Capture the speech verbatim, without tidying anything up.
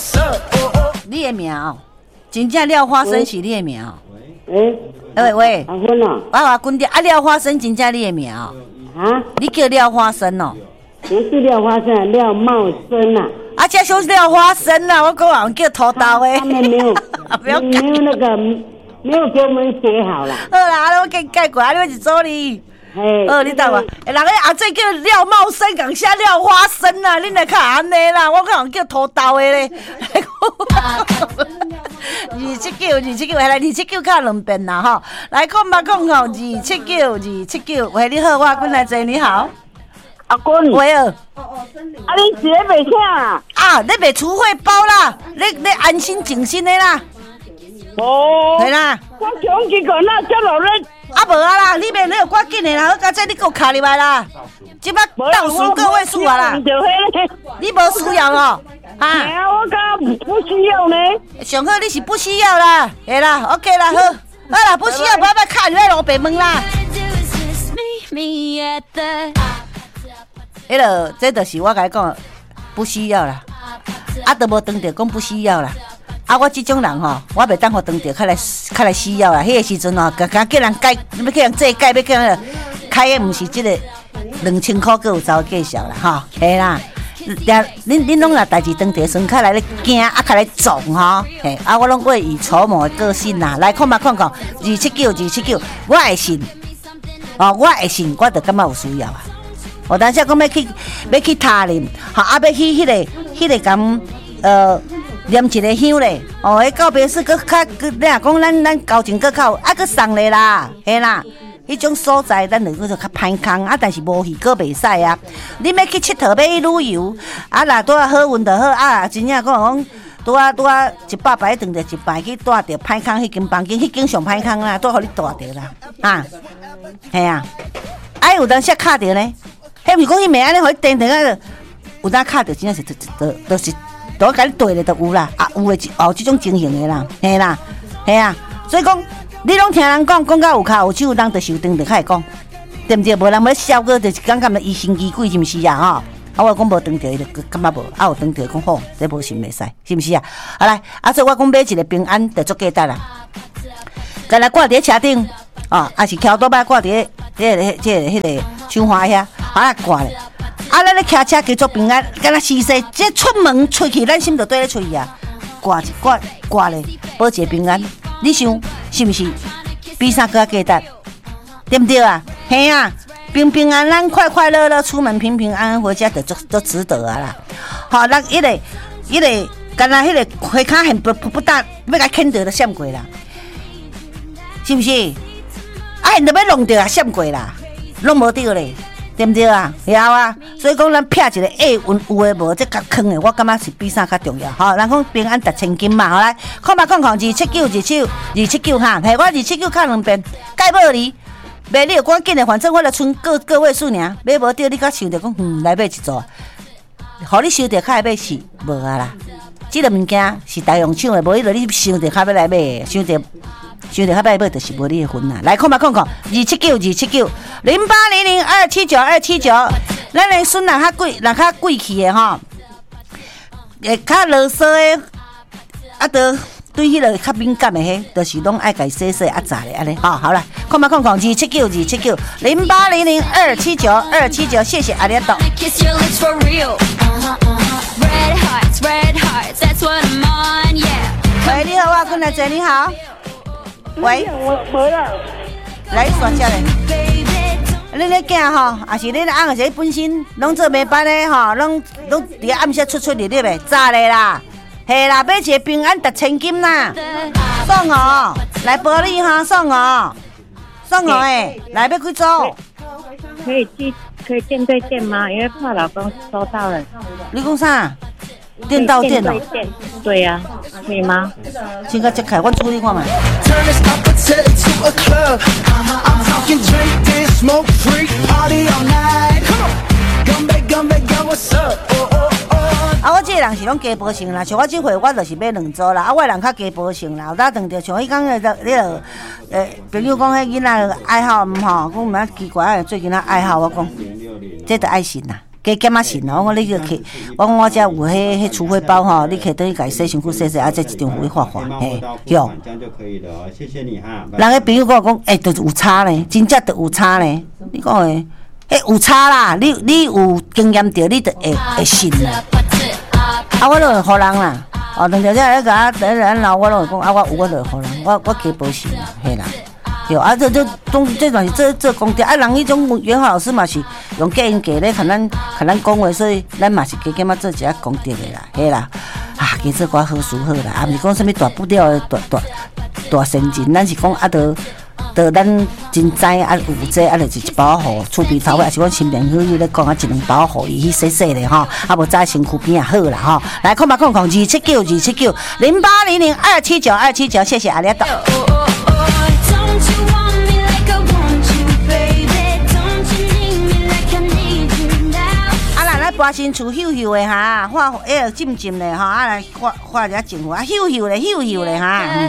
你的名哦，真正廖花生是你的名哦。 喂， 喂喂， 阿芬哦， 我话滚掉啊！廖花生真正你的名哦。 啊， 你叫廖花生哦。 不是廖花生，廖茂生啊。 啊，这就是廖花生啦，我讲人叫土豆的。 他们没有， 不要没有那个，没有给我们写好啦。 好啦，我给你改过，啊，你要一组哩。 嘿， 哦，你等我，人个阿姐叫廖茂生，共写廖花生啦，恁来较安尼啦，我讲人叫土豆的咧。二七九，二七九，来二七九较两遍啦吼，来看吧，看吼，二七九，二七九，喂，你好，我滚来坐，你好， 阿君， 喂哦， 啊，你是咧卖啥啊？ 啊，你卖储汇包啦，你你安心静心的啦， 哦， 对啦， 我讲这个那叫老人。 啊无啊啦，你免你有赶紧的啦，好佳姐你给我卡入来啦，即摆倒数个位数啊啦，你无需要哦，哈？ 哎呀，我讲不需要呢。 上好你是不需要啦，会啦 ，OK 啦，好，好啦，不需要，不要不要卡入来路白问啦。迄落，这就是我甲你讲，不需要啦，啊，都无当着讲不需要啦。啊，我这种人吼，我袂当互当着，较来较来需要啦。迄个时阵吼，刚刚叫人改，要叫人做改，要叫人开的，毋是即个两千块，佮有走介绍啦，吼，嘿啦。呀，恁恁拢若代志当着，算较来咧惊，啊，较来撞吼，嘿，啊，我拢未雨绸缪的个性啦。来看嘛，看看，二七九，二七九，我会信，哦，我会信，我就感觉有需要啊。我当时讲要去要去他人，吼，啊，要去迄、那个迄、那个咁，呃。念一个香咧，哦，迄告别式搁较，你若讲咱咱交情搁较，啊搁送咧啦，嘿啦，迄种所在咱就叫做较歹空啊，但是无去搁袂使啊。你要去佚佗，要去旅游，啊，若拄啊好运就好啊，真正讲讲拄啊拄啊一百摆当着一摆去带着歹空迄间房间，迄间上歹空啦，都互你带着啦，啊，嘿啊，啊有当时卡着呢，迄毋是讲伊袂安尼互你定定啊，有当卡着真正是都都是。都甲你对咧，都有啦，啊有诶，有即种情形诶啦，嘿啦，嘿啊，所以讲你拢听人讲，讲到有骹有手，人就受伤，就开始讲，对毋对？无人要笑个，就是感觉疑神疑鬼，是毋是啊？吼，啊我讲无当着，伊就感觉无，啊有当着讲好，这无信袂使，是毋是啊？好来，啊所以我讲买一个平安就足简单啦，干来挂伫车顶，哦，还是桥倒摆挂伫迄个、迄个、迄个窗花遐，好来挂咧。啊，咱咧骑车叫做平安，敢若西西，即出门出去，咱心就对咧出去啊，挂一挂挂咧，保一个平安。你想是毋是？比啥更简单？对不对啊？嘿啊，平平安安、快快乐乐出门，平平安安回家，就足足值得啊啦。好，咱迄个、迄个，敢若迄个花卡很不不不大，要甲牵着就闪过啦，是毋是？啊，现在要弄着啊，闪过啦，弄无着咧。对不对啊？有啊，所以讲咱撇一个下运有诶无，这较坑诶，我感觉是比啥较重要。吼，人讲平安达千金嘛，好来，看嘛看看，二七九二七二七九哈，嘿，我二七九卡两遍，改无哩，买你有赶紧诶，反正我著剩个个位数尔，买无着你甲想着讲，嗯，来买一组，互你收着较会买是无啊啦。即个物件是大用抢诶，无迄落你想着较要来买，想着。想着较歹买，就是无你的份啦。来看嘛看看，二七九二七九零八零零二七九二七九，咱的孙人较贵，人较贵气的吼，会较啰嗦的，啊，得对迄个较敏感的迄，就是拢爱家洗洗啊炸的安尼。好，好啦，看嘛看看，二七九二七九零八零零二七九二七九，谢谢阿里多。喂，你好，我困来坐，你好。喂， 我没了。 来选下来。恁咧囝吼，也是恁翁，是本身拢做媒班的吼，拢拢伫暗时出出入入的，早咧啦，嘿啦，买一个平安达千金啦，送哦，来玻璃哈，送哦，送哦诶，来要几组？ 可以寄，可以店对店吗？因为怕老公收到了。 你讲啥？店到店哦。 对呀、啊，可以吗？ 先甲揭开，我处理看嘛。啊，我这个人是拢加保性啦，像我这回我就是买两组啦，啊，我人较加保性啦，有当当着像迄讲的那个呃朋友讲迄囡仔爱好毋吼，讲毋捌奇怪，最近仔爱好我讲，这着爱信啦。 加减啊信哦，我你个去，我我遮有迄迄除灰包吼，你可以等于家洗身躯洗洗，啊再一张灰画画，嘿，哟。 这样就可以了，谢谢你哈。 人个朋友跟我讲，诶，都有差咧，真正都有差咧。你讲诶，诶有差啦，你你有经验着，你就会会信啦。啊，我都会互人啦。哦，两条仔咧甲第一日老我都会讲，啊，我有我就会互人，我我加保信啦，嘿啦。对啊，这这种这段是这这功德啊，人迄种元华老师嘛是用假因假咧，看咱看咱讲话，所以咱嘛是加减啊做一下功德的啦，嘿啦，啊，加做寡好事好啦，啊，毋是讲啥物大不了的大大大善人，咱是讲啊，得得咱真知啊有这啊，就是一包互厝边头尾，也是讲新年好友咧讲啊，一两包互伊去洗洗咧吼，啊无在身躯边也好啦吼，来空八空空二七九二七九零八零零二七九二七九，谢谢阿里多。花新厝秀秀的哈，画迄个浸浸的哈，啊来画画一下镜湖啊，秀秀的秀秀的哈。